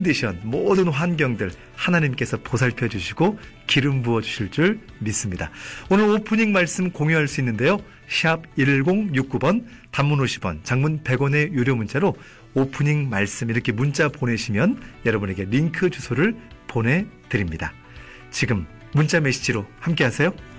컨디션, 모든 환경들 하나님께서 보살펴 주시고 기름 부어 주실 줄 믿습니다. 오늘 오프닝 말씀 공유할 수 있는데요. 샵 1069번, 단문 50원, 장문 100원의 유료 문자로 오프닝 말씀 이렇게 문자 보내시면 여러분에게 링크 주소를 보내드립니다. 지금 문자 메시지로 함께 하세요.